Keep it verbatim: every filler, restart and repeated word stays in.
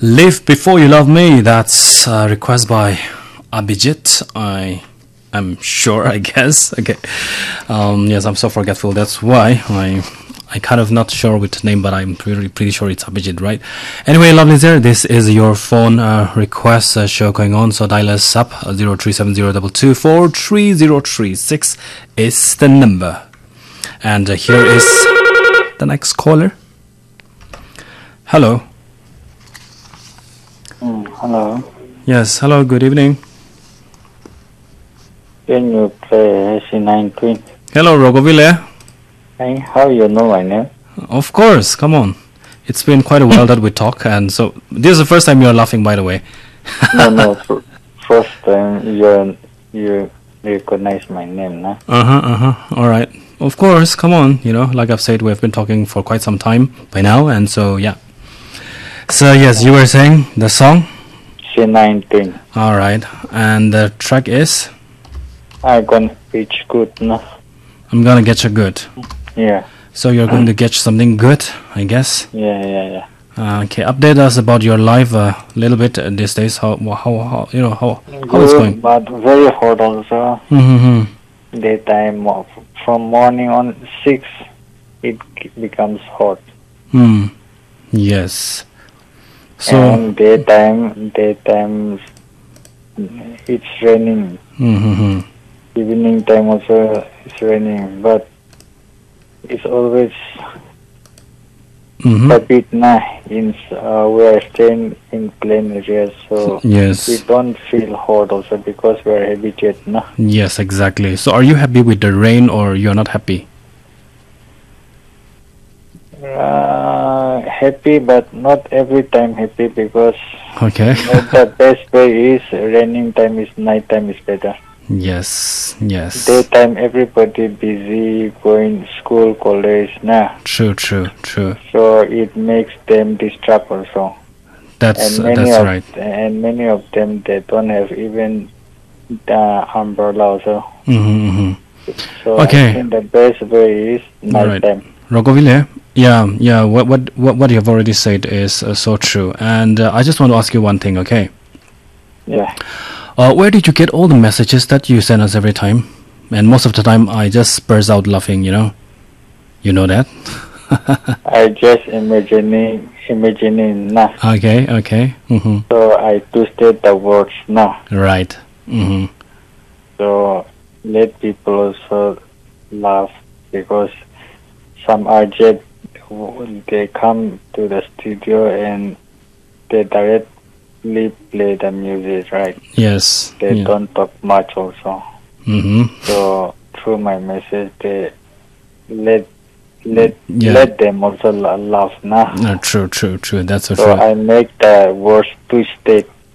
Live Before You Love Me. That's a request by Abhijit. I am sure, I guess. Okay. Um, yes, I'm so forgetful. That's why I I kind of not sure with the name, but I'm pretty pretty sure it's Abhijit, right? Anyway, lovely there. This is your phone uh, request uh, show going on. So dial us up. zero three seven zero two two four three zero three six is the number. And uh, here is the next caller. Hello. Mm, hello. Yes, hello, good evening. Can you play C nine Queen? Hello, Rogoville. Hey, how you know my name? Of course, come on. It's been quite a while that we talk, and so this is the first time you're laughing, by the way. no, no, f- first time you you recognize my name, nah? Uh-huh, uh-huh, all right. Of course, come on, you know, like I've said, we've been talking for quite some time by now, and so, yeah. So, yes, you were saying the song? C nine Queen. All right, and the track is? I gonna reach good, nah? I'm gonna get you good. Yeah. So you're going to get something good, I guess? Yeah, yeah, yeah. Uh, okay, update us about your life a little bit uh, these days. How, how, how, you know, how, how good, it's going? but very hot also. Mm-hmm. Daytime, of- from morning on six, it becomes hot. Hmm. Yes. So. And daytime, daytime, it's raining. Mm-hmm. Evening time also it's raining, but it's always Mm-hmm. a bit nah. In uh, we are staying in plain areas, so Yes. we don't feel hot also because we are habituated, nah. Yes, exactly. So, are you happy with the rain, or you're not happy? Uh, happy, but not every time happy because Okay. you know, the best way is raining time is night time is better. Yes. Yes. Daytime everybody busy going school, college, nah. True. True. True. So it makes them disturb also. That's and many that's of, right. And many of them they don't have even the umbrella also. Mm-hmm. Mm-hmm. So Okay. I think the best way is night Right. time. Rogoville, yeah, yeah. What what what what you have already said is uh, so true. And uh, I just want to ask you one thing, okay? Yeah. Uh, where did you get all the messages that you send us every time? And most of the time, I just burst out laughing. You know, you know that. I just imagining imagining nah. Okay. Okay. Mm-hmm. So I twisted the words nah. Right. Mm-hmm. So let people also laugh because some R J they come to the studio and they directly play the music, right? Yes. They Yeah. don't talk much also. Mm-hmm. So through my message, they let let Yeah. let them also la- laugh, nah. Uh, true. True. True. That's so So true. I make the words twisted